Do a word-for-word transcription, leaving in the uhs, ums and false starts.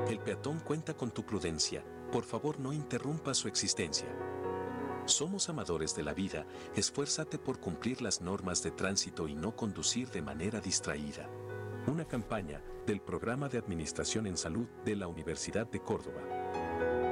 El peatón cuenta con tu prudencia, por favor no interrumpa su existencia. Somos amadores de la vida, esfuérzate por cumplir las normas de tránsito y no conducir de manera distraída. Una campaña del Programa de Administración en Salud de la Universidad de Córdoba.